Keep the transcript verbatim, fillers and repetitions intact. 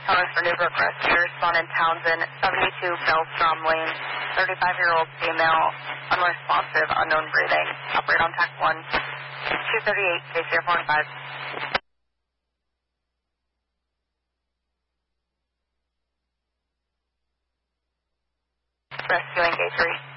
Thomas for Newbrook Rescue, respondent Townsend, seventy-two Bellstrom Lane, thirty-five-year-old female, unresponsive, unknown breathing. Operate on TAC one, two thirty-eight, K C F one five. Rescuing Gate three.